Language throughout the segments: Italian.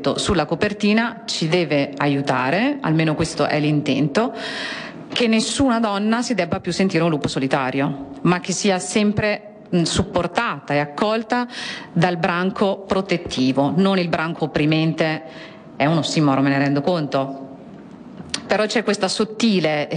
scritto sulla copertina ci deve aiutare, almeno questo è l'intento, che nessuna donna si debba più sentire un lupo solitario, ma che sia sempre supportata e accolta dal branco protettivo, non il branco opprimente. È un ossimoro, me ne rendo conto, però c'è questa sottile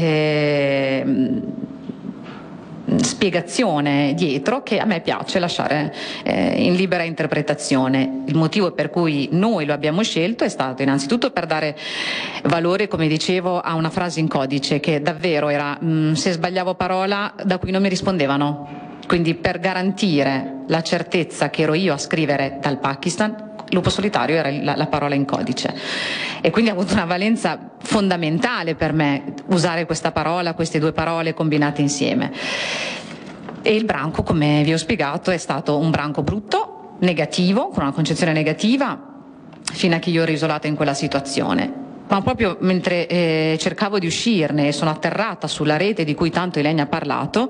spiegazione dietro che a me piace lasciare in libera interpretazione. Il motivo per cui noi lo abbiamo scelto è stato innanzitutto per dare valore, come dicevo, a una frase in codice che davvero era se sbagliavo parola da cui non mi rispondevano, quindi per garantire la certezza che ero io a scrivere dal Pakistan. Lupo solitario era la parola in codice e quindi ha avuto una valenza fondamentale per me usare questa parola, queste due parole combinate insieme. E il branco, come vi ho spiegato, è stato un branco brutto, negativo, con una concezione negativa, fino a che io ero isolata in quella situazione. Ma proprio mentre cercavo di uscirne e sono atterrata sulla rete di cui tanto Ilenia ha parlato,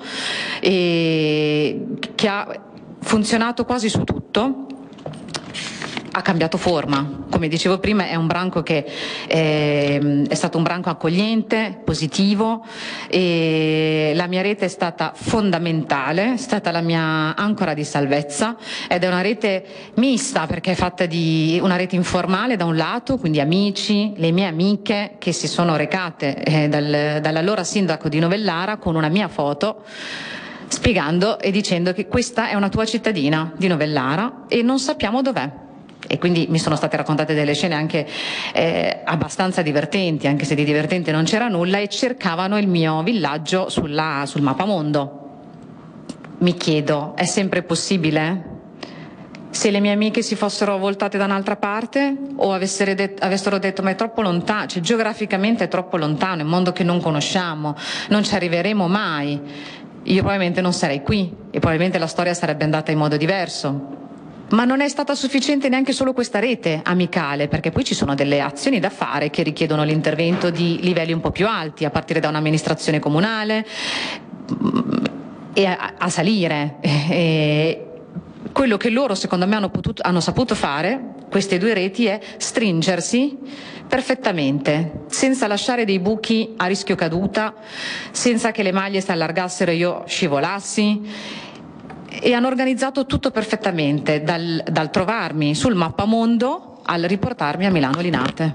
e che ha funzionato quasi su tutto, ha cambiato forma. Come dicevo prima, è un branco che è stato un branco accogliente, positivo, e la mia rete è stata fondamentale, è stata la mia ancora di salvezza, ed è una rete mista perché è fatta di una rete informale da un lato, quindi amici, le mie amiche che si sono recate dall'allora sindaco di Novellara con una mia foto spiegando e dicendo che questa è una tua cittadina di Novellara e non sappiamo dov'è. E quindi mi sono state raccontate delle scene anche abbastanza divertenti, anche se di divertente non c'era nulla, e cercavano il mio villaggio sul mappamondo. Mi chiedo, è sempre possibile? Se le mie amiche si fossero voltate da un'altra parte o avessero detto ma è troppo lontano, cioè geograficamente è troppo lontano, è un mondo che non conosciamo, non ci arriveremo mai, io probabilmente non sarei qui e probabilmente la storia sarebbe andata in modo diverso. Ma non è stata sufficiente neanche solo questa rete amicale, perché poi ci sono delle azioni da fare che richiedono l'intervento di livelli un po' più alti, a partire da un'amministrazione comunale e a salire. Quello che loro secondo me hanno saputo fare, queste due reti, è stringersi perfettamente, senza lasciare dei buchi a rischio caduta, senza che le maglie si allargassero e io scivolassi. E hanno organizzato tutto perfettamente, dal trovarmi sul mappamondo al riportarmi a Milano Linate.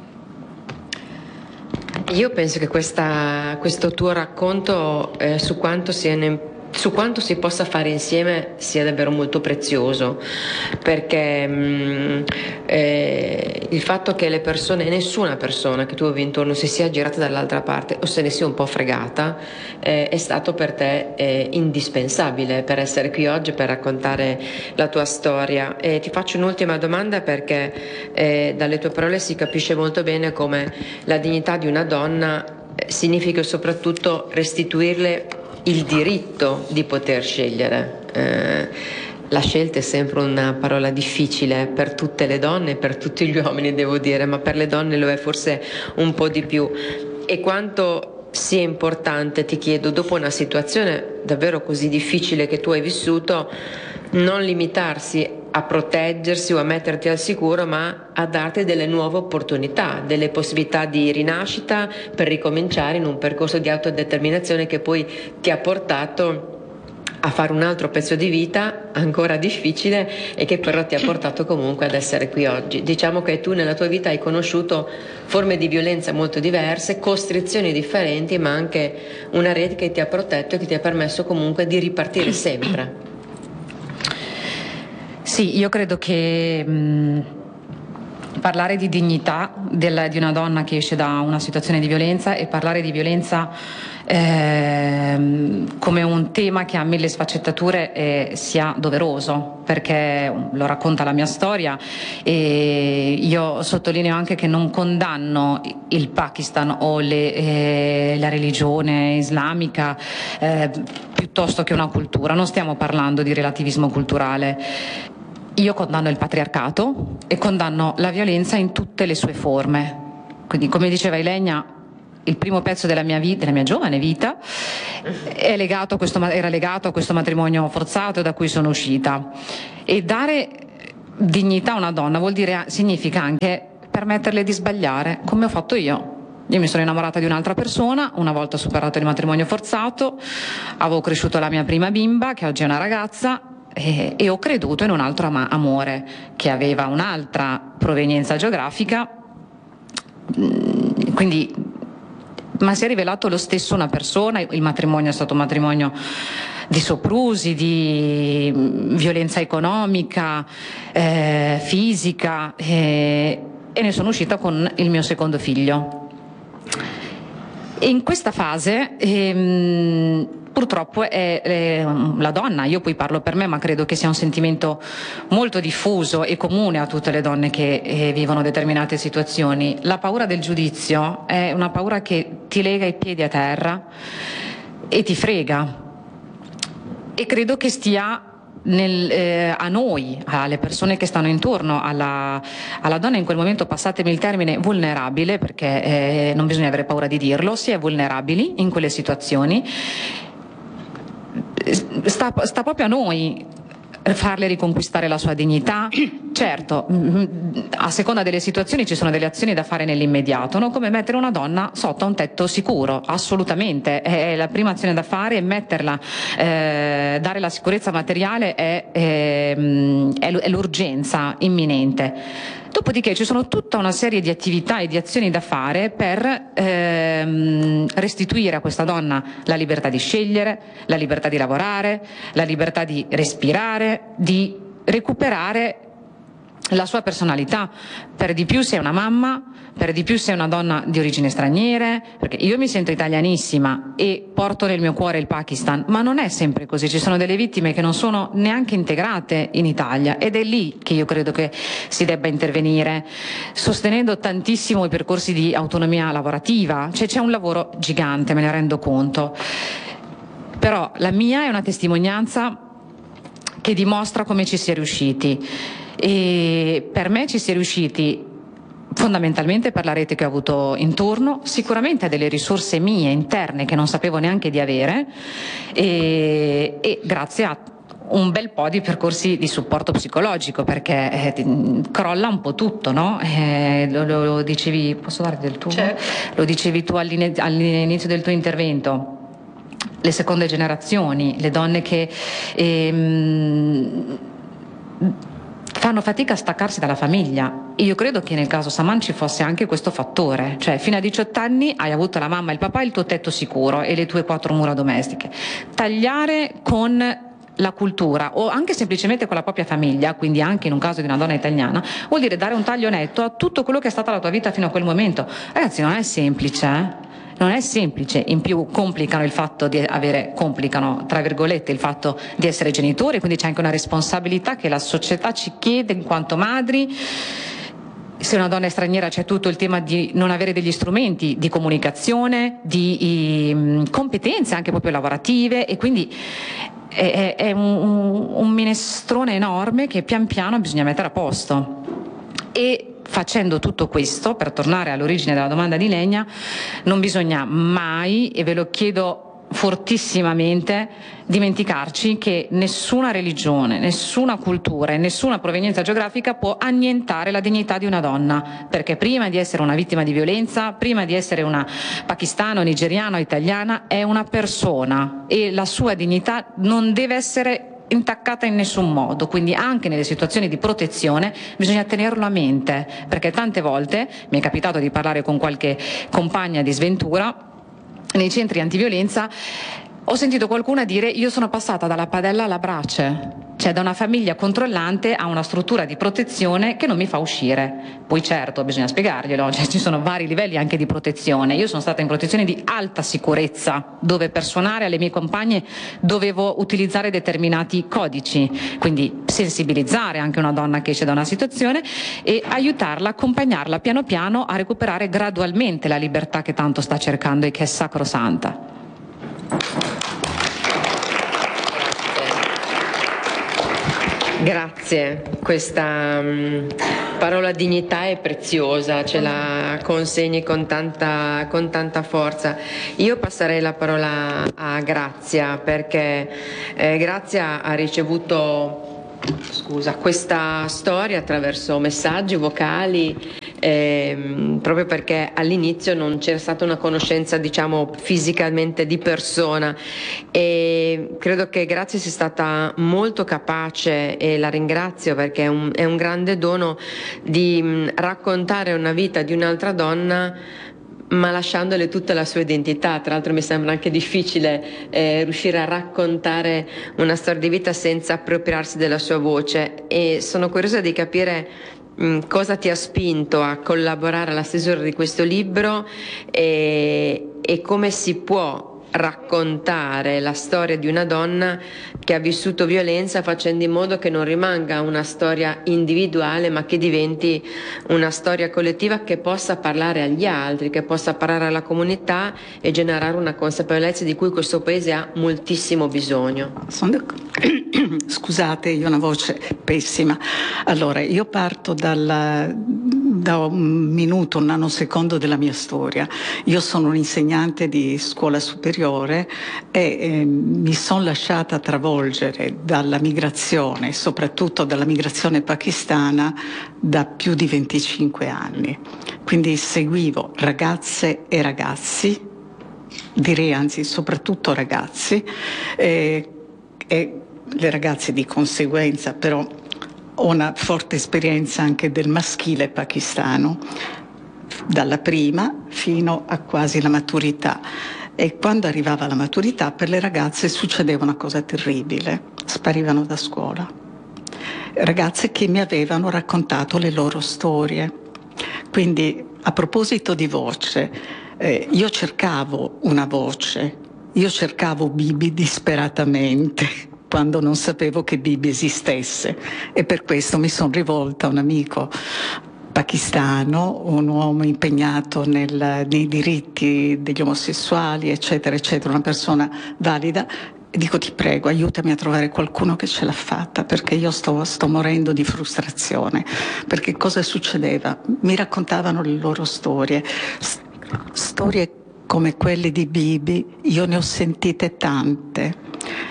Io penso che questo tuo racconto su quanto si possa fare insieme sia davvero molto prezioso, perché il fatto che le persone, nessuna persona che tu avevi intorno si sia girata dall'altra parte o se ne sia un po' fregata, è stato per te indispensabile per essere qui oggi, per raccontare la tua storia. E ti faccio un'ultima domanda, perché dalle tue parole si capisce molto bene come la dignità di una donna significa soprattutto restituirle il diritto di poter scegliere. La scelta è sempre una parola difficile per tutte le donne, per tutti gli uomini devo dire, ma per le donne lo è forse un po' di più. E quanto sia importante, ti chiedo, dopo una situazione davvero così difficile che tu hai vissuto, non limitarsi a proteggersi o a metterti al sicuro, ma a darti delle nuove opportunità, delle possibilità di rinascita per ricominciare in un percorso di autodeterminazione che poi ti ha portato a fare un altro pezzo di vita ancora difficile e che però ti ha portato comunque ad essere qui oggi. Diciamo che tu nella tua vita hai conosciuto forme di violenza molto diverse, costrizioni differenti, ma anche una rete che ti ha protetto e che ti ha permesso comunque di ripartire sempre. Sì, io credo che parlare di dignità di una donna che esce da una situazione di violenza e parlare di violenza come un tema che ha mille sfaccettature sia doveroso, perché lo racconta la mia storia, e io sottolineo anche che non condanno il Pakistan o la religione islamica piuttosto che una cultura, non stiamo parlando di relativismo culturale. Io condanno il patriarcato e condanno la violenza in tutte le sue forme. Quindi, come diceva Ilenia, il primo pezzo della mia giovane vita, era legato a questo matrimonio forzato da cui sono uscita. E dare dignità a una donna significa anche permetterle di sbagliare, come ho fatto io. Io mi sono innamorata di un'altra persona, una volta superato il matrimonio forzato, avevo cresciuto la mia prima bimba, che oggi è una ragazza, e ho creduto in un altro amore che aveva un'altra provenienza geografica, quindi, ma si è rivelato lo stesso una persona. Il matrimonio è stato un matrimonio di soprusi, di violenza economica, fisica, e ne sono uscita con il mio secondo figlio. E in questa fase purtroppo è la donna, io poi parlo per me, ma credo che sia un sentimento molto diffuso e comune a tutte le donne che vivono determinate situazioni. La paura del giudizio è una paura che ti lega i piedi a terra e ti frega, e credo che stia a noi, alle persone che stanno intorno alla donna in quel momento, passatemi il termine, vulnerabile, perché non bisogna avere paura di dirlo, si è vulnerabili in quelle situazioni. Sta proprio a noi farle riconquistare la sua dignità. Certo, a seconda delle situazioni ci sono delle azioni da fare nell'immediato, no? Come mettere una donna sotto un tetto sicuro, assolutamente, è la prima azione da fare, metterla, dare la sicurezza materiale è l'urgenza imminente. Dopodiché ci sono tutta una serie di attività e di azioni da fare per restituire a questa donna la libertà di scegliere, la libertà di lavorare, la libertà di respirare, di recuperare la sua personalità. Per di più se è una mamma, per di più se è una donna di origini straniere, perché io mi sento italianissima e porto nel mio cuore il Pakistan, ma non è sempre così. Ci sono delle vittime che non sono neanche integrate in Italia, ed è lì che io credo che si debba intervenire, sostenendo tantissimo i percorsi di autonomia lavorativa. Cioè c'è un lavoro gigante, me ne rendo conto, però la mia è una testimonianza che dimostra come ci si è riusciti. E per me ci si è riusciti fondamentalmente per la rete che ho avuto intorno, sicuramente delle risorse mie interne che non sapevo neanche di avere, e grazie a un bel po' di percorsi di supporto psicologico, perché crolla un po' tutto, no? Lo dicevi, posso dare del tuo? Certo. Lo dicevi tu all'inizio del tuo intervento. Le seconde generazioni, le donne che fanno fatica a staccarsi dalla famiglia. Io credo che nel caso Saman ci fosse anche questo fattore, cioè fino a 18 anni hai avuto la mamma e il papà, il tuo tetto sicuro e le tue 4 mura domestiche. Tagliare con la cultura o anche semplicemente con la propria famiglia, quindi anche in un caso di una donna italiana, vuol dire dare un taglio netto a tutto quello che è stata la tua vita fino a quel momento. Ragazzi, non è semplice, Non è semplice, in più complicano tra virgolette il fatto di essere genitori, quindi c'è anche una responsabilità che la società ci chiede in quanto madri. Se una donna è straniera c'è tutto il tema di non avere degli strumenti di comunicazione, di competenze anche proprio lavorative, e quindi è un minestrone enorme che pian piano bisogna mettere a posto. E facendo tutto questo, per tornare all'origine della domanda di Legna, non bisogna mai, e ve lo chiedo fortissimamente, dimenticarci che nessuna religione, nessuna cultura e nessuna provenienza geografica può annientare la dignità di una donna, perché prima di essere una vittima di violenza, prima di essere una pakistana, nigeriana o italiana, è una persona e la sua dignità non deve essere intaccata in nessun modo. Quindi anche nelle situazioni di protezione bisogna tenerlo a mente, perché tante volte mi è capitato di parlare con qualche compagna di sventura nei centri antiviolenza. Ho sentito qualcuna dire: io sono passata dalla padella alla brace, cioè da una famiglia controllante a una struttura di protezione che non mi fa uscire. Poi certo bisogna spiegarglielo, cioè ci sono vari livelli anche di protezione. Io sono stata in protezione di alta sicurezza, dove per suonare alle mie compagne dovevo utilizzare determinati codici, quindi sensibilizzare anche una donna che esce da una situazione e aiutarla, accompagnarla piano piano a recuperare gradualmente la libertà che tanto sta cercando e che è sacrosanta. Grazie, questa parola dignità è preziosa, ce la consegni con tanta forza. Io passerei la parola a Grazia, perché Grazia ha ricevuto questa storia attraverso messaggi vocali, proprio perché all'inizio non c'era stata una conoscenza, diciamo, fisicamente di persona, e credo che Grazia sia stata molto capace, e la ringrazio perché è un grande dono di raccontare una vita di un'altra donna, ma lasciandole tutta la sua identità. Tra l'altro mi sembra anche difficile riuscire a raccontare una storia di vita senza appropriarsi della sua voce, e sono curiosa di capire cosa ti ha spinto a collaborare alla stesura di questo libro, e come si può raccontare la storia di una donna che ha vissuto violenza, facendo in modo che non rimanga una storia individuale, ma che diventi una storia collettiva che possa parlare agli altri, che possa parlare alla comunità e generare una consapevolezza di cui questo paese ha moltissimo bisogno. Scusate, io ho una voce pessima. Allora, io parto da un minuto, un nanosecondo della mia storia. Io sono un'insegnante di scuola superiore e mi sono lasciata travolgere dalla migrazione, soprattutto dalla migrazione pakistana, da più di 25 anni. Quindi seguivo ragazze e ragazzi, direi anzi soprattutto ragazzi, e le ragazze di conseguenza, però ho una forte esperienza anche del maschile pakistano, dalla prima fino a quasi la maturità. E quando arrivava la maturità, per le ragazze succedeva una cosa terribile: sparivano da scuola. Ragazze che mi avevano raccontato le loro storie. Quindi, a proposito di voce, io cercavo una voce, io cercavo Bibi disperatamente, quando non sapevo che Bibi esistesse, e per questo mi sono rivolta a un amico pakistano, un uomo impegnato nei diritti degli omosessuali, eccetera, eccetera, una persona valida, e dico: ti prego, aiutami a trovare qualcuno che ce l'ha fatta, perché io sto morendo di frustrazione. Perché cosa succedeva? Mi raccontavano le loro storie, storie come quelle di Bibi, io ne ho sentite tante.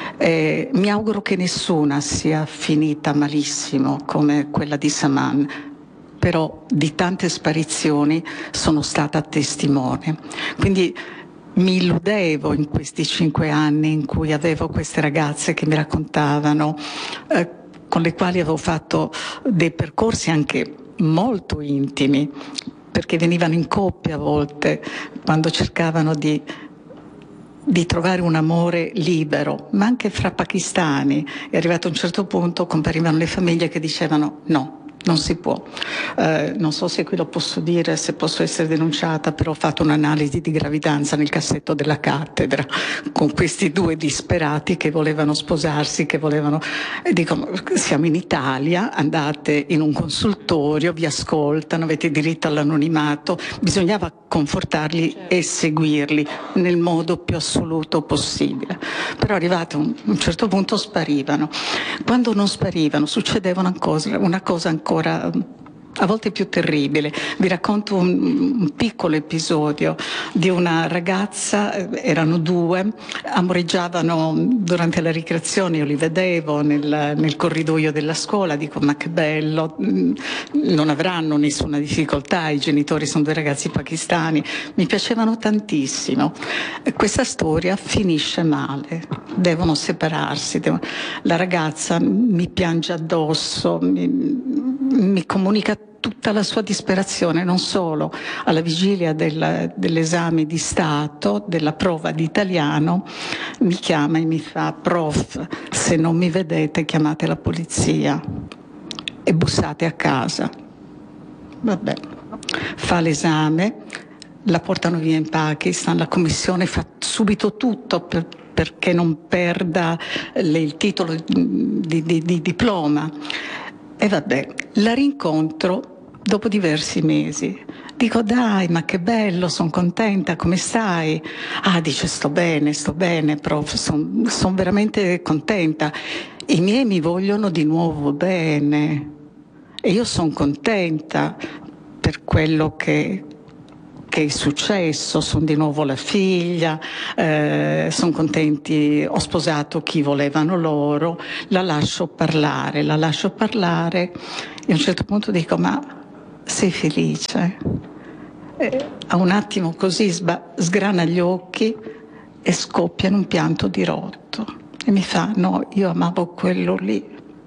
Mi auguro che nessuna sia finita malissimo come quella di Saman, però di tante sparizioni sono stata testimone. Quindi mi illudevo in questi 5 anni in cui avevo queste ragazze che mi raccontavano, con le quali avevo fatto dei percorsi anche molto intimi, perché venivano in coppia a volte, quando cercavano di trovare un amore libero, ma anche fra pakistani. È arrivato a un certo punto, comparivano le famiglie che dicevano: no, non si può. Non so se qui lo posso dire, se posso essere denunciata, però ho fatto un'analisi di gravidanza nel cassetto della cattedra con questi 2 disperati che volevano sposarsi, che volevano... E dico: siamo in Italia, andate in un consultorio, vi ascoltano, avete diritto all'anonimato. Bisognava confortarli e seguirli nel modo più assoluto possibile. Però arrivato a un certo punto sparivano. Quando non sparivano succedeva una cosa ancora a volte più terribile. Vi racconto un piccolo episodio di una ragazza, erano 2, amoreggiavano durante la ricreazione, io li vedevo nel corridoio della scuola, dico: ma che bello, non avranno nessuna difficoltà, i genitori sono 2 ragazzi pakistani, mi piacevano tantissimo. Questa storia finisce male, devono separarsi, la ragazza mi piange addosso, mi comunica tutta la sua disperazione, non solo alla vigilia dell'esame di Stato, della prova di italiano, mi chiama e mi fa: prof, se non mi vedete chiamate la polizia e bussate a casa. Vabbè, fa l'esame, la portano via in Pakistan, la commissione fa subito tutto perché non perda il titolo di diploma. E vabbè, la rincontro dopo diversi mesi. Dico: dai, ma che bello, sono contenta, come stai? Ah, dice: sto bene, prof, sono veramente contenta. I miei mi vogliono di nuovo bene e io sono contenta per quello che che è successo, sono di nuovo la figlia, sono contenti, ho sposato chi volevano loro, la lascio parlare e a un certo punto dico: ma sei felice? A un attimo così sgrana gli occhi e scoppia in un pianto dirotto e mi fa: no, io amavo quello lì,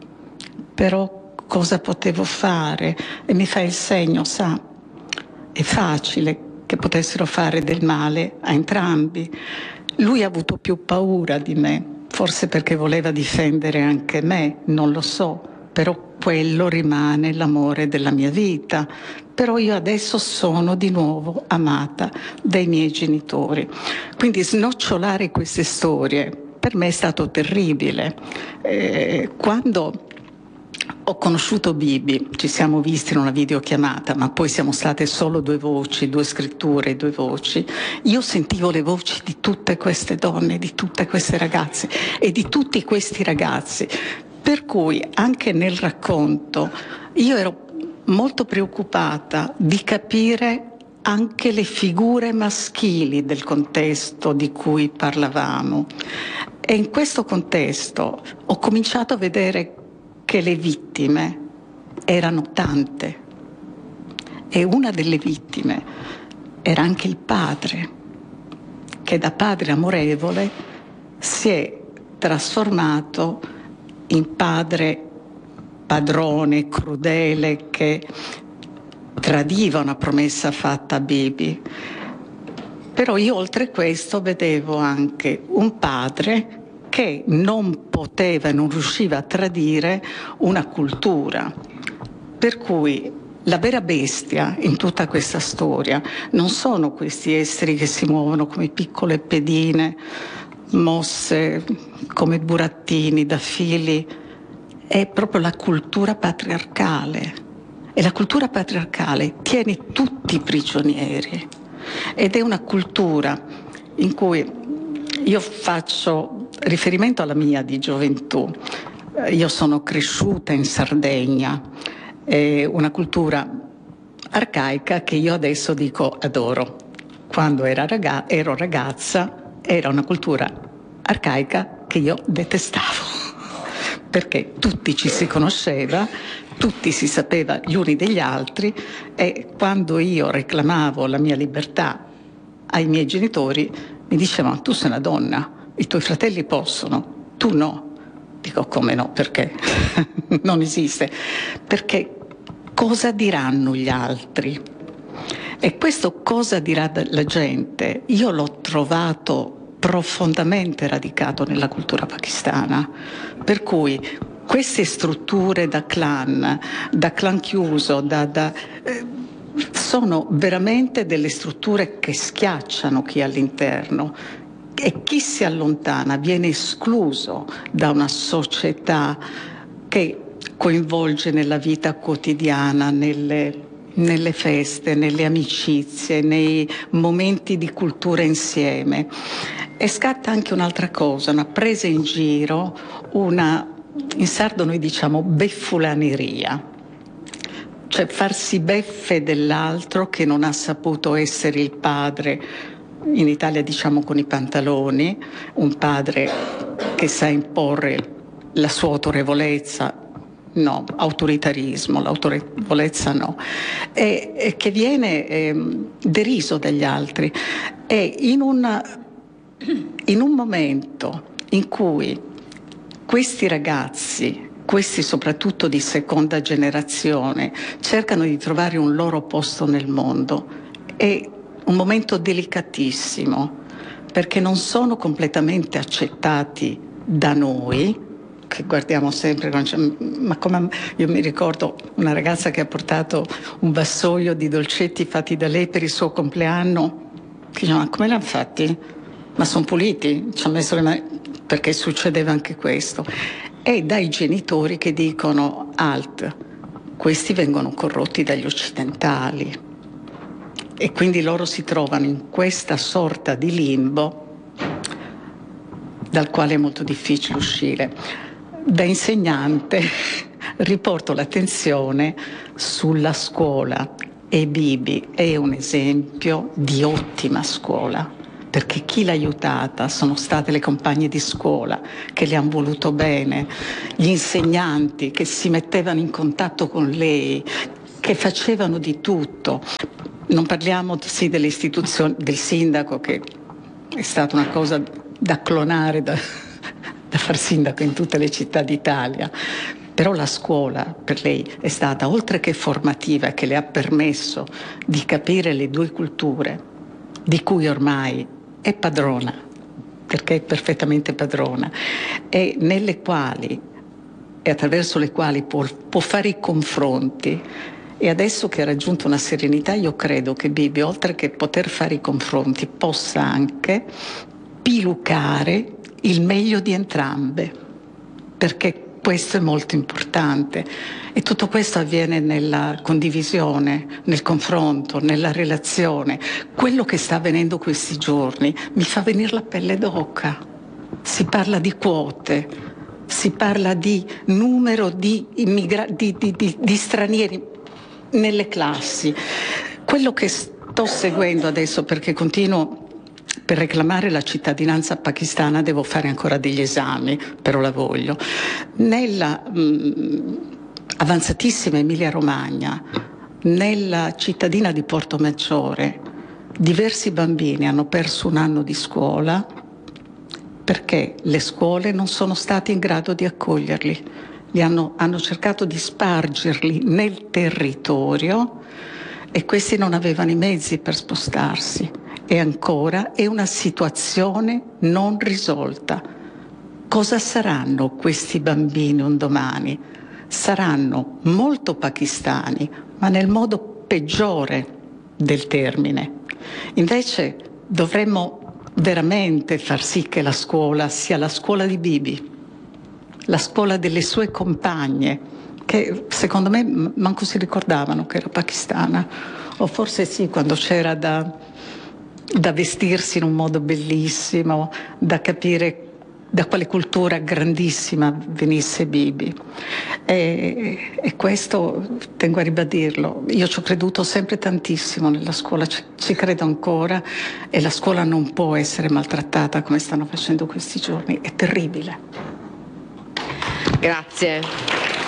però cosa potevo fare? E mi fa il segno, sa, è facile che potessero fare del male a entrambi. Lui ha avuto più paura di me, forse perché voleva difendere anche me, non lo so, però quello rimane l'amore della mia vita. Però io adesso sono di nuovo amata dai miei genitori. Quindi snocciolare queste storie per me è stato terribile. Quando ho conosciuto Bibi, ci siamo visti in una videochiamata, ma poi siamo state solo 2 voci, 2 scritture, 2 voci. Io sentivo le voci di tutte queste donne, di tutte queste ragazze e di tutti questi ragazzi. Per cui anche nel racconto io ero molto preoccupata di capire anche le figure maschili del contesto di cui parlavamo. E in questo contesto ho cominciato a vedere che le vittime erano tante e una delle vittime era anche il padre, che da padre amorevole si è trasformato in padre padrone, crudele, che tradiva una promessa fatta a Bibi. Però io oltre questo vedevo anche un padre che non poteva e non riusciva a tradire una cultura. Per cui la vera bestia in tutta questa storia non sono questi esseri che si muovono come piccole pedine, mosse come burattini da fili, è proprio la cultura patriarcale. E la cultura patriarcale tiene tutti prigionieri. Ed è una cultura in cui io faccio riferimento alla mia di gioventù. Io sono cresciuta in Sardegna, è una cultura arcaica che io adesso dico adoro. Quando ero ragazza era una cultura arcaica che io detestavo, perché tutti ci si conosceva, tutti si sapeva gli uni degli altri, e quando io reclamavo la mia libertà ai miei genitori mi dicevano: tu sei una donna, i tuoi fratelli possono, tu no. Dico: come no? Perché? Non esiste. Perché cosa diranno gli altri? E questo cosa dirà la gente io l'ho trovato profondamente radicato nella cultura pakistana, per cui queste strutture da clan chiuso, sono veramente delle strutture che schiacciano chi è all'interno, e chi si allontana viene escluso da una società che coinvolge nella vita quotidiana, nelle feste, nelle amicizie, nei momenti di cultura insieme. E scatta anche un'altra cosa, una presa in giro, in sardo noi diciamo beffulaneria, cioè farsi beffe dell'altro che non ha saputo essere il padre, in Italia diciamo con i pantaloni, un padre che sa imporre la sua autorevolezza. No, autoritarismo, l'autorevolezza no, e che viene deriso dagli altri. E in un momento in cui questi ragazzi, questi soprattutto di seconda generazione, cercano di trovare un loro posto nel mondo, è un momento delicatissimo, perché non sono completamente accettati da noi, che guardiamo sempre, ma come io mi ricordo una ragazza che ha portato un vassoio di dolcetti fatti da lei per il suo compleanno, che diceva: ma come l'hanno fatti? Ma sono puliti? Ci ha messo le mani, perché succedeva anche questo. E dai genitori che dicono: alt, questi vengono corrotti dagli occidentali, e quindi loro si trovano in questa sorta di limbo dal quale è molto difficile uscire. Da insegnante riporto l'attenzione sulla scuola e Bibi è un esempio di ottima scuola, perché chi l'ha aiutata sono state le compagne di scuola che le hanno voluto bene, gli insegnanti che si mettevano in contatto con lei, che facevano di tutto. Non parliamo sì delle istituzioni, del sindaco, che è stata una cosa da clonare, da far sindaco in tutte le città d'Italia. Però la scuola per lei è stata, oltre che formativa, che le ha permesso di capire le due culture, di cui ormai è padrona, perché è perfettamente padrona, e nelle quali, e attraverso le quali può fare i confronti. E adesso che ha raggiunto una serenità, io credo che Bibi, oltre che poter fare i confronti, possa anche pilucare il meglio di entrambe, perché questo è molto importante, e tutto questo avviene nella condivisione, nel confronto, nella relazione. Quello che sta avvenendo questi giorni mi fa venire la pelle d'oca. Si parla di quote, si parla di numero di stranieri nelle classi. Quello che sto seguendo adesso, perché continuo. Per reclamare la cittadinanza pakistana devo fare ancora degli esami, però la voglio. Nella avanzatissima Emilia-Romagna, nella cittadina di Portomaggiore, diversi bambini hanno perso un anno di scuola perché le scuole non sono state in grado di accoglierli. Hanno cercato di spargerli nel territorio e questi non avevano i mezzi per spostarsi. E ancora è una situazione non risolta. Cosa saranno questi bambini un domani? Saranno molto pakistani, ma nel modo peggiore del termine. Invece dovremmo veramente far sì che la scuola sia la scuola di Bibi, la scuola delle sue compagne, che secondo me manco si ricordavano che era pakistana, o forse sì, quando c'era da vestirsi in un modo bellissimo, da capire da quale cultura grandissima venisse Bibi. E questo tengo a ribadirlo. Io ci ho creduto sempre tantissimo nella scuola, ci credo ancora, e la scuola non può essere maltrattata come stanno facendo questi giorni. È terribile. Grazie.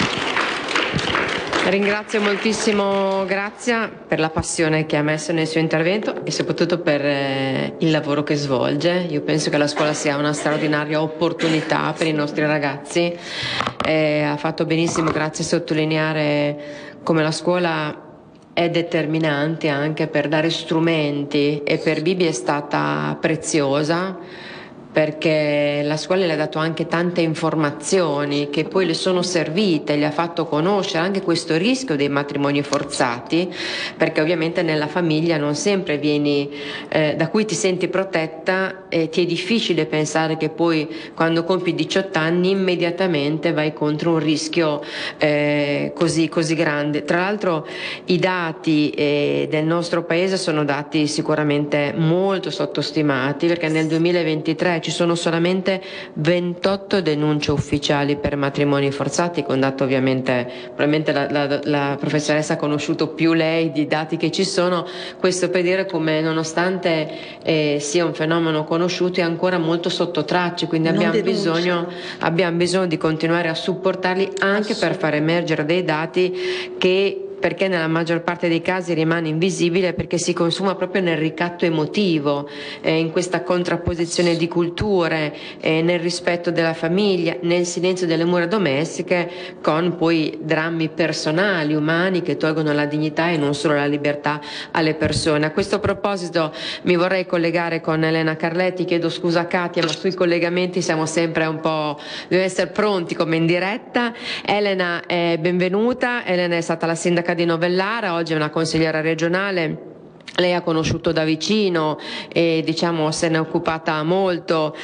Ringrazio moltissimo Grazia per la passione che ha messo nel suo intervento e soprattutto per il lavoro che svolge. Io penso che la scuola sia una straordinaria opportunità per i nostri ragazzi. Ha fatto benissimo Grazia a sottolineare come la scuola è determinante anche per dare strumenti, e per Bibi è stata preziosa, perché la scuola le ha dato anche tante informazioni che poi le sono servite, le ha fatto conoscere anche questo rischio dei matrimoni forzati, perché ovviamente nella famiglia non sempre vieni, da cui ti senti protetta, e ti è difficile pensare che poi quando compi 18 anni immediatamente vai contro un rischio così grande. Tra l'altro i dati del nostro paese sono dati sicuramente molto sottostimati, perché nel 2023 ci sono solamente 28 denunce ufficiali per matrimoni forzati, con dato ovviamente, probabilmente la professoressa ha conosciuto più lei di dati che ci sono. Questo per dire come nonostante sia un fenomeno conosciuto è ancora molto sotto tracce, quindi abbiamo bisogno di continuare a supportarli anche per far emergere dei dati perché nella maggior parte dei casi rimane invisibile, perché si consuma proprio nel ricatto emotivo, in questa contrapposizione di culture, nel rispetto della famiglia, nel silenzio delle mura domestiche, con poi drammi personali, umani, che tolgono la dignità e non solo la libertà alle persone. A questo proposito mi vorrei collegare con Elena Carletti, chiedo scusa a Katia, ma sui collegamenti siamo sempre dobbiamo essere pronti come in diretta. Elena, benvenuta. Elena è stata la sindaca di Novellara, oggi è una consigliera regionale lei ha conosciuto da vicino e diciamo se ne è occupata molto,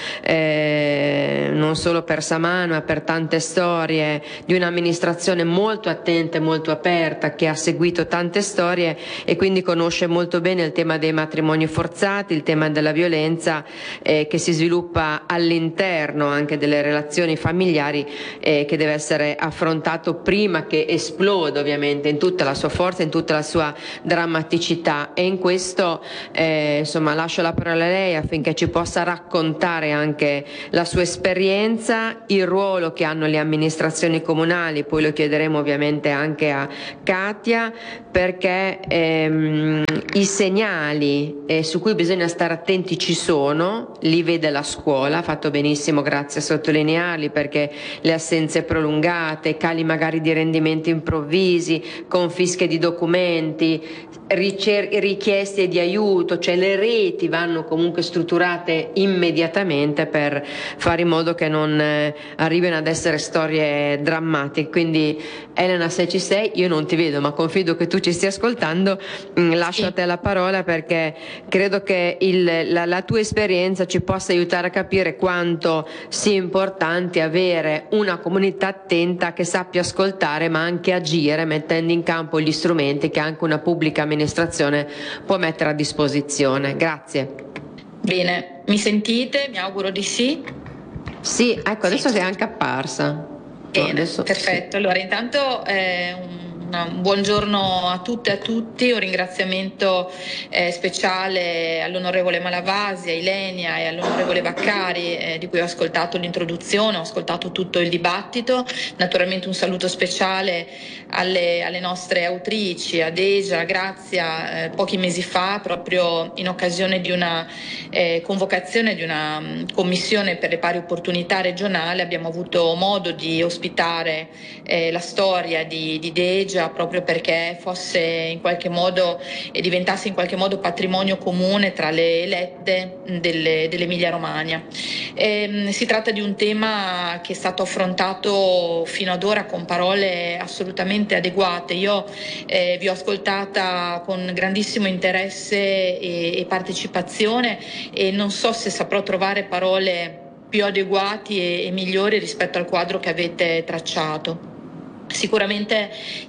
non solo per Saman ma per tante storie di un'amministrazione molto attenta e molto aperta, che ha seguito tante storie e quindi conosce molto bene il tema dei matrimoni forzati, il tema della violenza che si sviluppa all'interno anche delle relazioni familiari, che deve essere affrontato prima che esploda ovviamente in tutta la sua forza, in tutta la sua drammaticità. E in questo insomma lascio la parola a lei affinché ci possa raccontare anche la sua esperienza, il ruolo che hanno le amministrazioni comunali, poi lo chiederemo ovviamente anche a Katia, perché i segnali su cui bisogna stare attenti ci sono, li vede la scuola, ha fatto benissimo, grazie a sottolinearli, perché le assenze prolungate, cali magari di rendimenti improvvisi, confische di documenti, richieste di aiuto, cioè le reti vanno comunque strutturate immediatamente per fare in modo che non arrivino ad essere storie drammatiche. Quindi Elena, se ci sei, io non ti vedo ma confido che tu ci stia ascoltando, lascio a te la parola, perché credo che la tua esperienza ci possa aiutare a capire quanto sia importante avere una comunità attenta che sappia ascoltare ma anche agire mettendo in campo gli strumenti che anche una pubblica amministrazione può mettere a disposizione. Grazie. Bene, mi sentite? Mi auguro di sì. Sì, ecco, adesso sei anche apparsa. Bene, adesso, perfetto. sì. Allora, intanto un buongiorno a tutte e a tutti, un ringraziamento speciale all'onorevole Malavasi, a Ilenia e all'onorevole Vaccari, di cui ho ascoltato l'introduzione, ho ascoltato tutto il dibattito. Naturalmente un saluto speciale alle nostre autrici, a Deja, a Grazia. Pochi mesi fa, proprio in occasione di una convocazione di una commissione per le pari opportunità regionale, abbiamo avuto modo di ospitare la storia di Deja, proprio perché fosse in qualche modo e diventasse in qualche modo patrimonio comune tra le elette dell'Emilia Romagna. Si tratta di un tema che è stato affrontato fino ad ora con parole assolutamente adeguate. Io vi ho ascoltata con grandissimo interesse e partecipazione e non so se saprò trovare parole più adeguati e migliori rispetto al quadro che avete tracciato. Sicuramente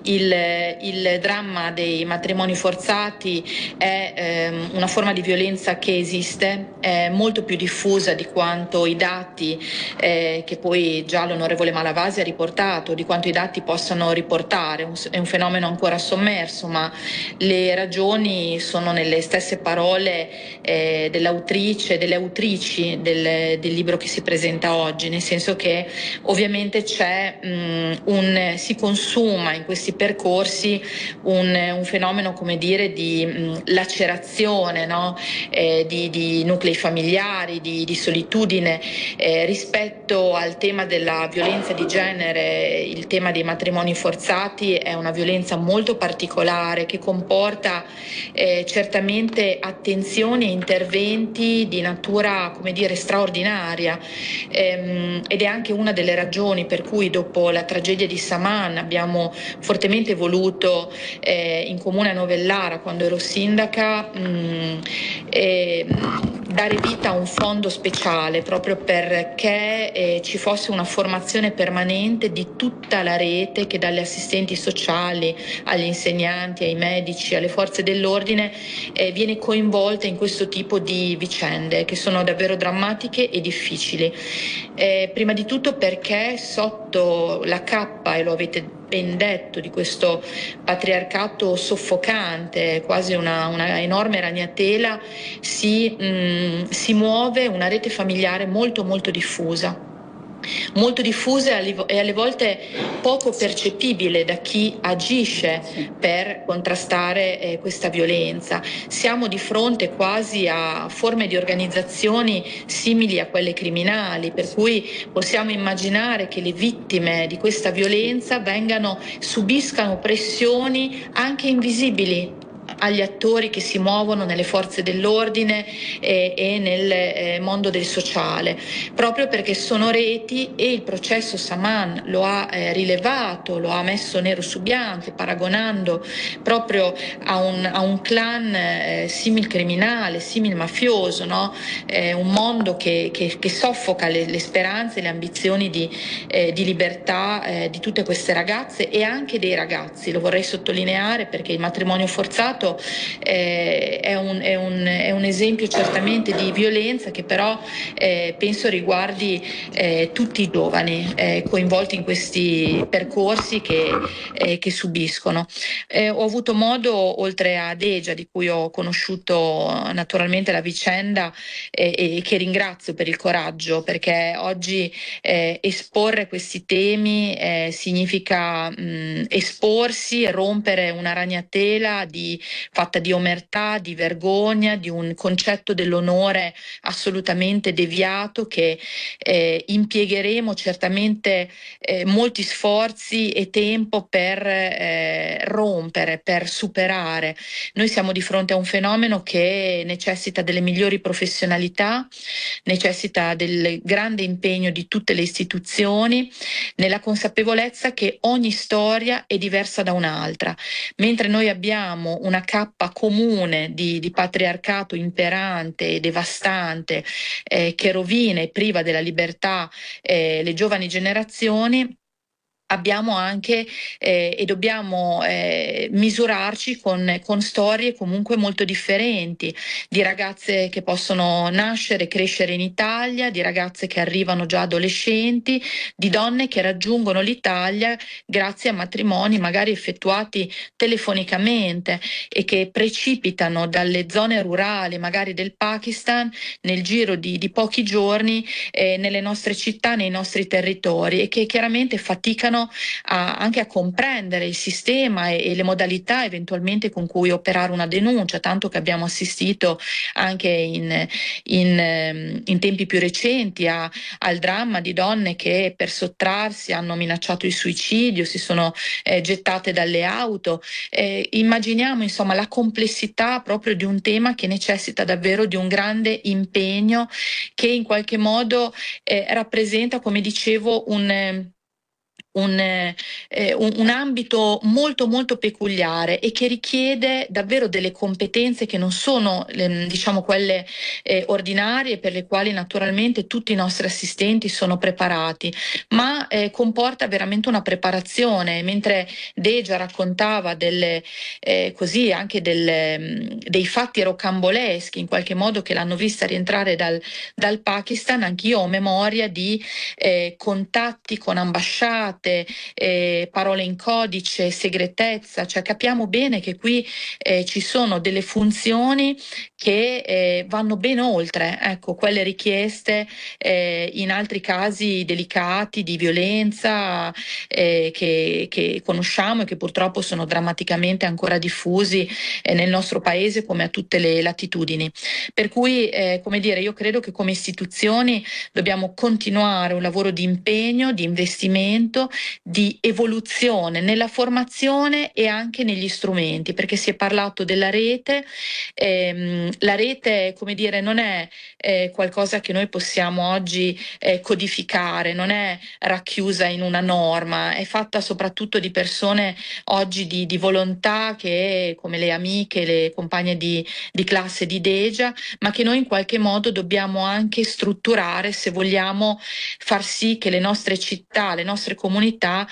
il dramma dei matrimoni forzati è una forma di violenza che esiste, è molto più diffusa di quanto i dati che poi già l'onorevole Malavasi ha riportato, di quanto i dati possano riportare. È un fenomeno ancora sommerso, ma le ragioni sono nelle stesse parole dell'autrice, delle autrici del libro che si presenta oggi, nel senso che ovviamente c'è si consuma in questi percorsi un fenomeno, come dire, di lacerazione, no? Di nuclei familiari, di solitudine. Rispetto al tema della violenza di genere, il tema dei matrimoni forzati è una violenza molto particolare che comporta certamente attenzioni e interventi di natura, come dire, straordinaria, ed è anche una delle ragioni per cui dopo la tragedia di Saman abbiamo fortemente voluto in comune a Novellara, quando ero sindaca, dare vita a un fondo speciale proprio perché ci fosse una formazione permanente di tutta la rete che dalle assistenti sociali agli insegnanti, ai medici, alle forze dell'ordine viene coinvolta in questo tipo di vicende che sono davvero drammatiche e difficili. Prima di tutto perché sotto la cappa, e lo avete ben detto, di questo patriarcato soffocante, quasi una enorme ragnatela, si muove una rete familiare molto molto diffusa e alle volte poco percepibile da chi agisce per contrastare questa violenza. Siamo di fronte quasi a forme di organizzazioni simili a quelle criminali, per cui possiamo immaginare che le vittime di questa violenza subiscano pressioni anche invisibili agli attori che si muovono nelle forze dell'ordine e nel mondo del sociale, proprio perché sono reti, e il processo Saman lo ha rilevato, lo ha messo nero su bianco, paragonando proprio a un clan simil criminale, simil mafioso, no? Un mondo che soffoca le speranze e le ambizioni di libertà di tutte queste ragazze e anche dei ragazzi. Lo vorrei sottolineare, perché il matrimonio forzato è un esempio certamente di violenza che però penso riguardi tutti i giovani coinvolti in questi percorsi che subiscono. Ho avuto modo, oltre a Degia, di cui ho conosciuto naturalmente la vicenda e che ringrazio per il coraggio, perché oggi esporre questi temi significa esporsi e rompere una ragnatela fatta di omertà, di vergogna, di un concetto dell'onore assolutamente deviato che impiegheremo certamente molti sforzi e tempo per rompere, per superare. Noi siamo di fronte a un fenomeno che necessita delle migliori professionalità, necessita del grande impegno di tutte le istituzioni, nella consapevolezza che ogni storia è diversa da un'altra. Mentre noi abbiamo una cappa comune di patriarcato imperante e devastante che rovina e priva della libertà le giovani generazioni, abbiamo anche e dobbiamo misurarci con storie comunque molto differenti, di ragazze che possono nascere e crescere in Italia, di ragazze che arrivano già adolescenti, di donne che raggiungono l'Italia grazie a matrimoni magari effettuati telefonicamente e che precipitano dalle zone rurali magari del Pakistan nel giro di pochi giorni nelle nostre città, nei nostri territori, e che chiaramente faticano anche a comprendere il sistema e le modalità eventualmente con cui operare una denuncia, tanto che abbiamo assistito anche in tempi più recenti al dramma di donne che per sottrarsi hanno minacciato il suicidio, si sono gettate dalle auto. Immaginiamo insomma la complessità proprio di un tema che necessita davvero di un grande impegno, che in qualche modo rappresenta, come dicevo, un ambito molto molto peculiare e che richiede davvero delle competenze che non sono diciamo quelle ordinarie, per le quali naturalmente tutti i nostri assistenti sono preparati, ma comporta veramente una preparazione. Mentre Degia raccontava così anche dei fatti rocamboleschi in qualche modo che l'hanno vista rientrare dal Pakistan, anch'io ho memoria di contatti con ambasciate, parole in codice, segretezza, cioè capiamo bene che qui ci sono delle funzioni che vanno ben oltre, ecco, quelle richieste in altri casi delicati di violenza che conosciamo e che purtroppo sono drammaticamente ancora diffusi nel nostro paese come a tutte le latitudini. Per cui, come dire, io credo che come istituzioni dobbiamo continuare un lavoro di impegno, di investimento, di evoluzione nella formazione e anche negli strumenti, perché si è parlato della rete. La rete, come dire, non è qualcosa che noi possiamo oggi codificare, non è racchiusa in una norma, è fatta soprattutto di persone oggi di volontà, che come le amiche, le compagne di classe di Degia, ma che noi in qualche modo dobbiamo anche strutturare se vogliamo far sì che le nostre città, le nostre comunità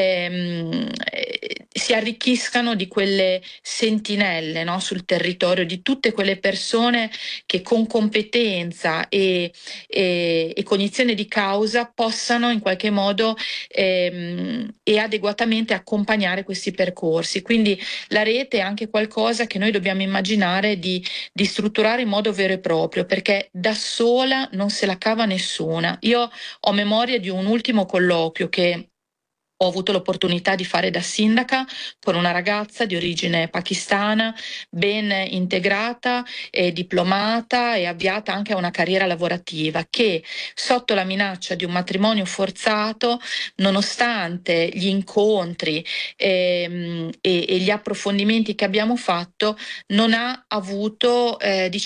si arricchiscano di quelle sentinelle, no, sul territorio, di tutte quelle persone che con competenza e cognizione di causa possano in qualche modo e adeguatamente accompagnare questi percorsi. Quindi la rete è anche qualcosa che noi dobbiamo immaginare di strutturare in modo vero e proprio, perché da sola non se la cava nessuna. Io ho memoria di un ultimo colloquio che ho avuto l'opportunità di fare da sindaca con una ragazza di origine pakistana, ben integrata e diplomata e avviata anche a una carriera lavorativa, che sotto la minaccia di un matrimonio forzato, nonostante gli incontri e gli approfondimenti che abbiamo fatto, non ha avuto,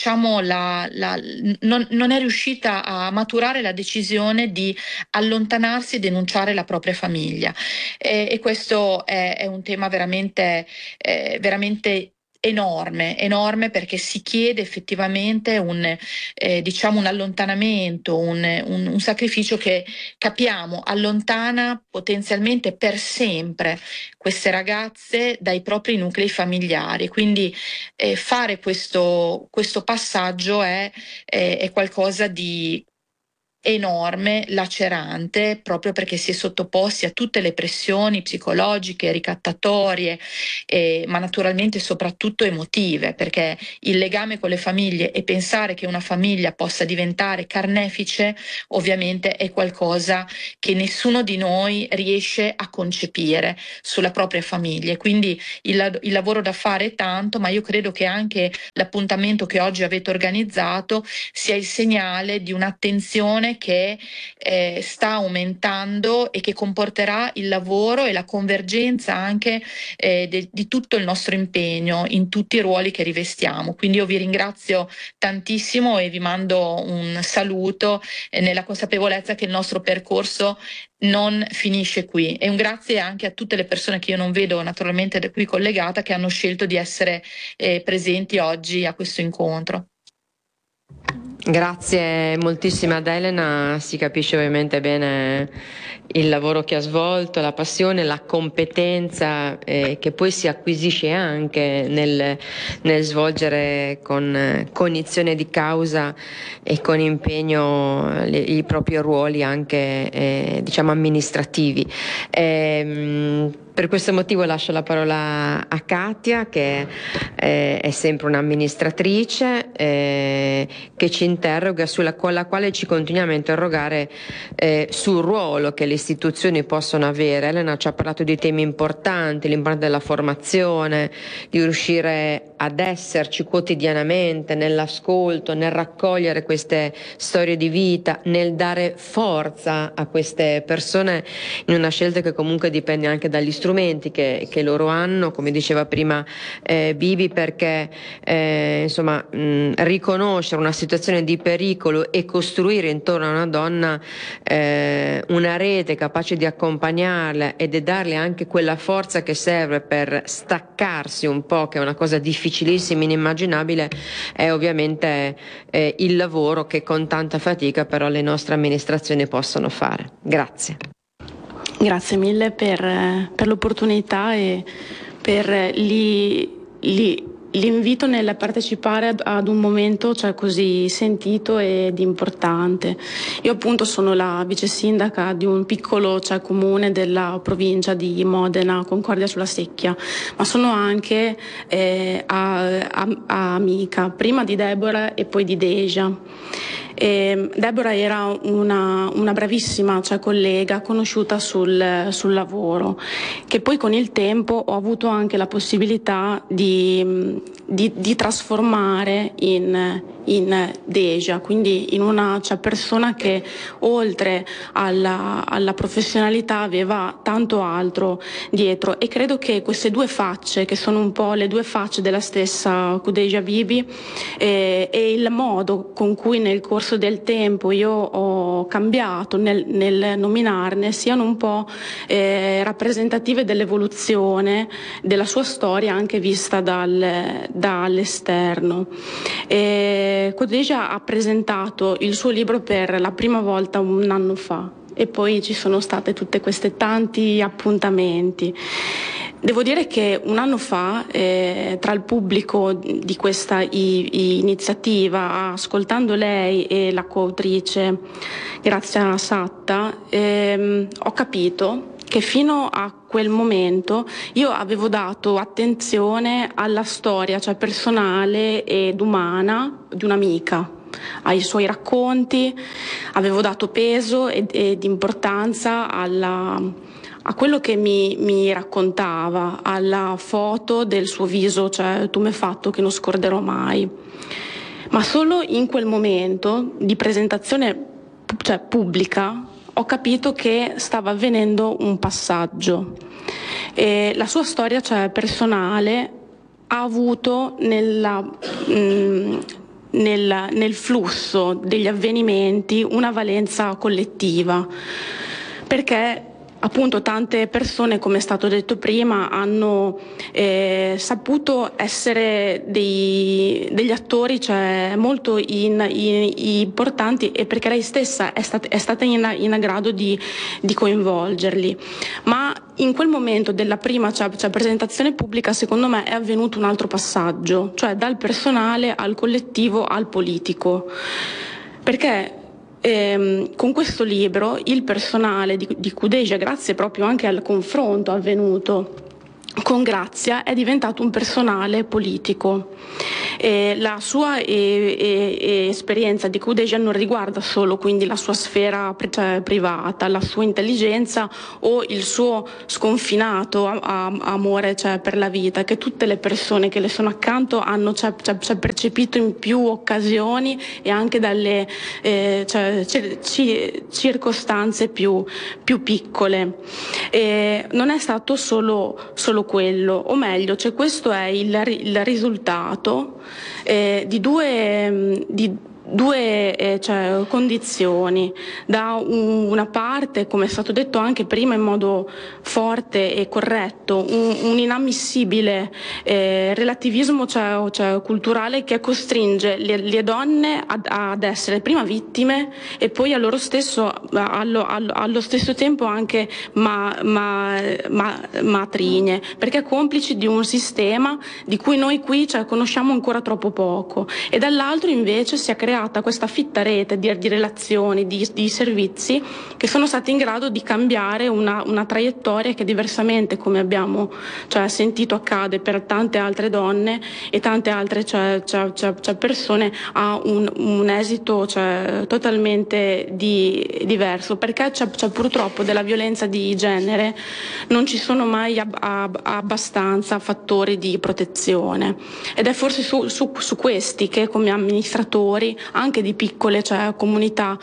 non è riuscita a maturare la decisione di allontanarsi e denunciare la propria famiglia. E questo è un tema veramente enorme, perché si chiede effettivamente un allontanamento, un sacrificio che capiamo allontana potenzialmente per sempre queste ragazze dai propri nuclei familiari. Quindi fare questo passaggio è qualcosa di enorme, lacerante, proprio perché si è sottoposti a tutte le pressioni psicologiche, ricattatorie, ma naturalmente soprattutto emotive, perché il legame con le famiglie e pensare che una famiglia possa diventare carnefice ovviamente è qualcosa che nessuno di noi riesce a concepire sulla propria famiglia. Quindi il lavoro da fare è tanto, ma io credo che anche l'appuntamento che oggi avete organizzato sia il segnale di un'attenzione che sta aumentando e che comporterà il lavoro e la convergenza anche di tutto il nostro impegno in tutti i ruoli che rivestiamo. Quindi io vi ringrazio tantissimo e vi mando un saluto nella consapevolezza che il nostro percorso non finisce qui, e un grazie anche a tutte le persone che io non vedo naturalmente da qui collegata, che hanno scelto di essere presenti oggi a questo incontro. Grazie moltissimo ad Elena, si capisce ovviamente bene il lavoro che ha svolto, la passione, la competenza che poi si acquisisce anche nel svolgere con cognizione di causa e con impegno i propri ruoli anche amministrativi. Per questo motivo lascio la parola a Katia, che è sempre un'amministratrice che ci interroga, con la quale ci continuiamo a interrogare sul ruolo che le istituzioni possono avere. Elena ci ha parlato di temi importanti, l'importanza della formazione, di riuscire ad esserci quotidianamente nell'ascolto, nel raccogliere queste storie di vita, nel dare forza a queste persone in una scelta che comunque dipende anche dagli strumenti che loro hanno, come diceva prima Bibi, perché riconoscere una situazione di pericolo e costruire intorno a una donna una rete capace di accompagnarla e di darle anche quella forza che serve per staccarsi un po', che è una cosa difficilissima, inimmaginabile, è ovviamente il lavoro che con tanta fatica però le nostre amministrazioni possono fare. Grazie. Grazie mille per l'opportunità e per l'invito nel partecipare ad un momento così sentito ed importante. Io appunto sono la vice sindaca di un piccolo comune della provincia di Modena, Concordia sulla Secchia, ma sono anche amica prima di Deborah e poi di Deja. Deborah era una bravissima collega conosciuta sul lavoro, che poi con il tempo ho avuto anche la possibilità di trasformare in Deja, quindi in una persona che oltre alla professionalità aveva tanto altro dietro. E credo che queste due facce, che sono un po' le due facce della stessa Khadija Bibi, e il modo con cui nel corso del tempo io ho cambiato nel nominarne, siano un po' rappresentative dell'evoluzione della sua storia anche vista dall'esterno. Khadija ha presentato il suo libro per la prima volta un anno fa e poi ci sono state tutte queste tanti appuntamenti. Devo dire che un anno fa, tra il pubblico di questa iniziativa, ascoltando lei e la coautrice Grazia Satta, ho capito che fino a quel momento io avevo dato attenzione alla storia personale ed umana di un'amica, ai suoi racconti, avevo dato peso ed importanza a quello che mi raccontava, alla foto del suo viso, cioè tumefatto, che non scorderò mai. Ma solo in quel momento di presentazione, cioè pubblica, ho capito che stava avvenendo un passaggio. E la sua storia, cioè personale, ha avuto nel flusso degli avvenimenti una valenza collettiva, perché appunto tante persone, come è stato detto prima, hanno saputo essere degli attori, cioè, molto importanti, e perché lei stessa è stata in grado di coinvolgerli. Ma in quel momento della prima presentazione pubblica, secondo me, è avvenuto un altro passaggio, cioè dal personale al collettivo al politico, perché con questo libro il personale di Cudegia, grazie proprio anche al confronto avvenuto con Grazia, è diventato un personale politico. La sua esperienza di Cudegia non riguarda solo quindi la sua sfera privata, la sua intelligenza o il suo sconfinato amore per la vita, che tutte le persone che le sono accanto hanno percepito in più occasioni e anche dalle circostanze più piccole. Non è stato solo quello, o meglio, questo è il risultato di due condizioni. Da una parte, come è stato detto anche prima in modo forte e corretto, un inammissibile relativismo culturale che costringe le donne ad essere prima vittime e poi allo stesso tempo anche matrignie, perché complici di un sistema di cui noi qui conosciamo ancora troppo poco, e dall'altro invece si è creata questa fitta rete di relazioni, di servizi che sono stati in grado di cambiare una traiettoria che, diversamente, come abbiamo sentito accade per tante altre donne e tante altre persone, ha un esito totalmente diverso, perché purtroppo della violenza di genere non ci sono mai abbastanza fattori di protezione, ed è forse su questi che, come amministratori anche di piccole comunità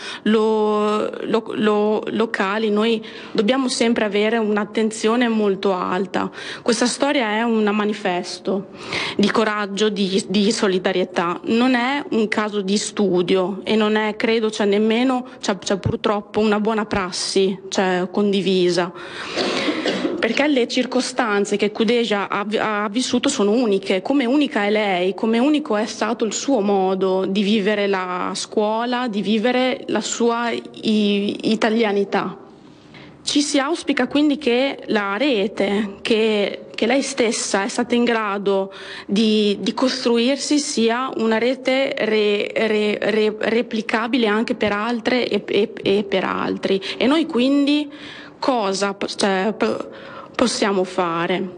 locali, noi dobbiamo sempre avere un'attenzione molto alta. Questa storia è un manifesto di coraggio, di solidarietà, non è un caso di studio e non è, credo, nemmeno purtroppo una buona prassi condivisa, perché le circostanze che Cudegia ha vissuto sono uniche, come unica è lei, come unico è stato il suo modo di vivere la scuola, di vivere la sua italianità. Ci si auspica quindi che la rete che lei stessa è stata in grado di costruirsi sia una rete replicabile anche per altre e per altri. E noi quindi cosa possiamo fare?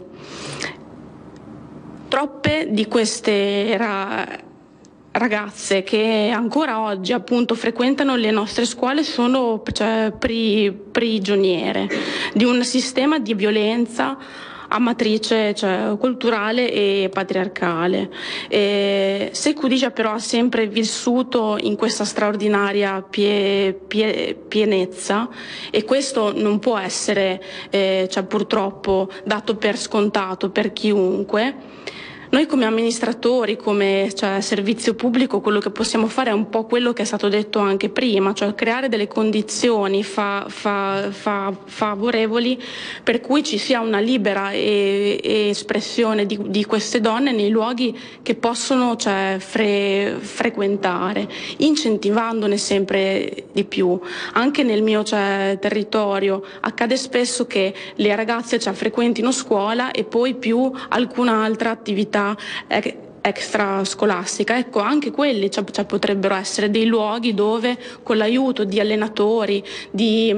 Troppe di queste ragazze che ancora oggi appunto frequentano le nostre scuole sono prigioniere di un sistema di violenza a matrice culturale e patriarcale. Se Cudegia però ha sempre vissuto in questa straordinaria pienezza, e questo non può essere purtroppo dato per scontato per chiunque, noi come amministratori, come servizio pubblico, quello che possiamo fare è un po' quello che è stato detto anche prima, creare delle condizioni favorevoli per cui ci sia una libera espressione di queste donne nei luoghi che possono frequentare, incentivandone sempre di più. Anche nel mio territorio accade spesso che le ragazze frequentino scuola e poi più alcun'altra attività extrascolastica. Ecco, anche quelli potrebbero essere dei luoghi dove, con l'aiuto di allenatori,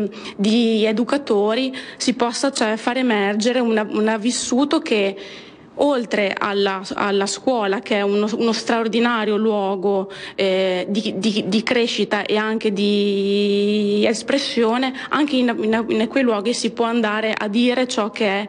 di educatori, si possa far emergere un vissuto che oltre alla scuola, che è uno straordinario luogo di crescita e anche di espressione, anche in quei luoghi si può andare a dire ciò che è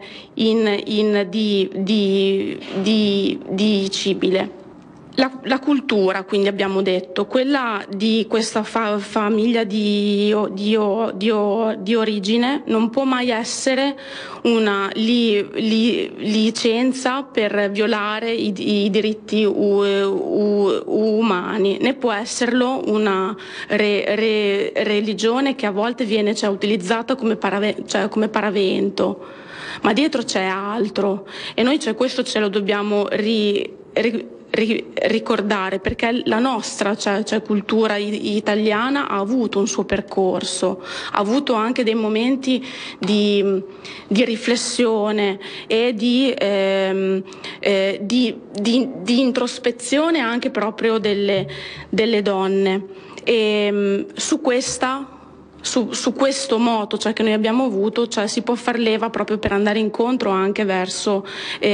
dicibile. La cultura, quindi abbiamo detto, quella di questa famiglia di origine non può mai essere una licenza per violare i diritti umani, né può esserlo una religione che a volte viene utilizzata come paravento, ma dietro c'è altro, e noi questo ce lo dobbiamo ricordare, perché la nostra cultura italiana ha avuto un suo percorso, ha avuto anche dei momenti di riflessione e di introspezione anche proprio delle donne, e su questo moto che noi abbiamo avuto, si può far leva proprio per andare incontro anche verso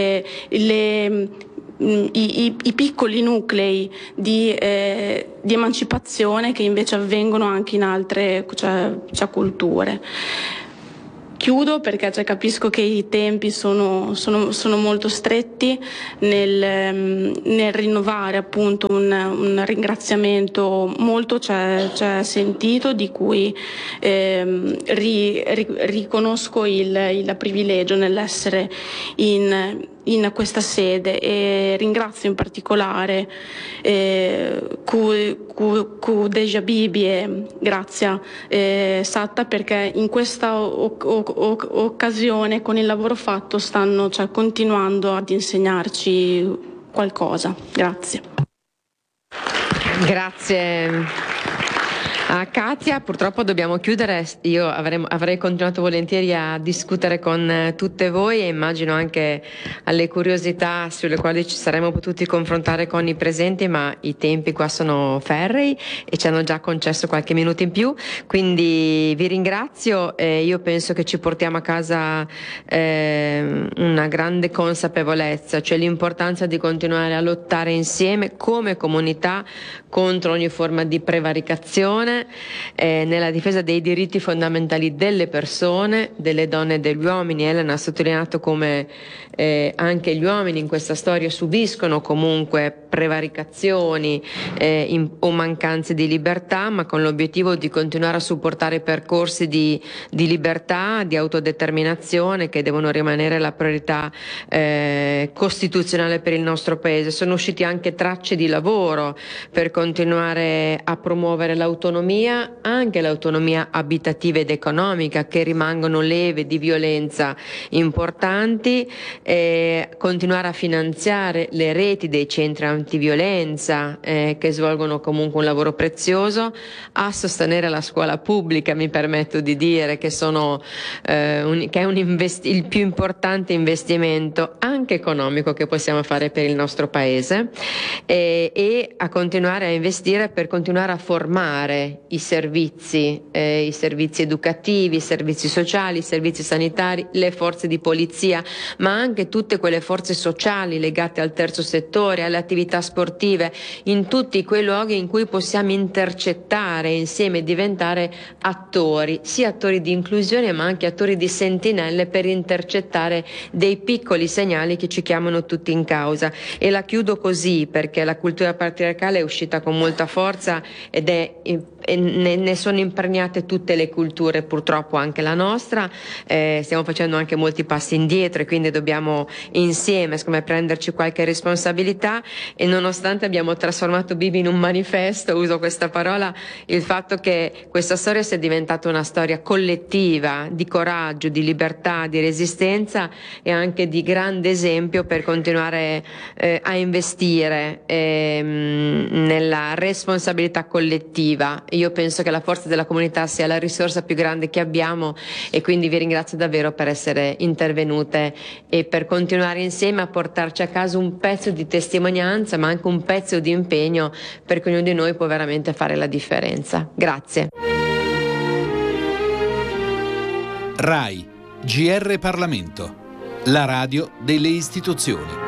i piccoli nuclei di emancipazione che invece avvengono anche in altre culture. Chiudo perché capisco che i tempi sono molto stretti nel rinnovare appunto un ringraziamento molto sentito, di cui riconosco il privilegio nell'essere in questa sede, e ringrazio in particolare Deja Bibi e Grazia Satta, perché in questa occasione, con il lavoro fatto, stanno continuando ad insegnarci qualcosa. Grazie. Grazie a Katia. Purtroppo dobbiamo chiudere. Io avrei continuato volentieri a discutere con tutte voi, e immagino anche alle curiosità sulle quali ci saremmo potuti confrontare con i presenti, ma i tempi qua sono ferrei e ci hanno già concesso qualche minuto in più, quindi vi ringrazio. Io penso che ci portiamo a casa una grande consapevolezza, cioè l'importanza di continuare a lottare insieme come comunità contro ogni forma di prevaricazione, nella difesa dei diritti fondamentali delle persone, delle donne e degli uomini. Elena ha sottolineato come anche gli uomini in questa storia subiscono comunque prevaricazioni o mancanze di libertà, ma con l'obiettivo di continuare a supportare percorsi di libertà, di autodeterminazione, che devono rimanere la priorità costituzionale per il nostro Paese. Sono usciti anche tracce di lavoro per continuare a promuovere l'autonomia, anche l'autonomia abitativa ed economica, che rimangono leve di violenza importanti, continuare a finanziare le reti dei centri antiviolenza che svolgono comunque un lavoro prezioso, a sostenere la scuola pubblica, mi permetto di dire che è il più importante investimento anche economico che possiamo fare per il nostro Paese, e a continuare a investire per continuare a formare i servizi educativi, i servizi sociali, i servizi sanitari, le forze di polizia, ma anche tutte quelle forze sociali legate al terzo settore, alle attività sportive, in tutti quei luoghi in cui possiamo intercettare insieme e diventare attori, sia attori di inclusione ma anche attori di sentinelle, per intercettare dei piccoli segnali che ci chiamano tutti in causa. E la chiudo così, perché la cultura patriarcale è uscita con molta forza e ne sono impregnate tutte le culture, purtroppo anche la nostra. Stiamo facendo anche molti passi indietro, e quindi dobbiamo insieme prenderci qualche responsabilità. E nonostante abbiamo trasformato Bibi in un manifesto, uso questa parola, il fatto che questa storia sia diventata una storia collettiva di coraggio, di libertà, di resistenza e anche di grande esempio per continuare a investire nella responsabilità collettiva. Io penso che la forza della comunità sia la risorsa più grande che abbiamo, e quindi vi ringrazio davvero per essere intervenute e per continuare insieme a portarci a casa un pezzo di testimonianza, ma anche un pezzo di impegno, perché ognuno di noi può veramente fare la differenza. Grazie. RAI, GR Parlamento, la radio delle istituzioni.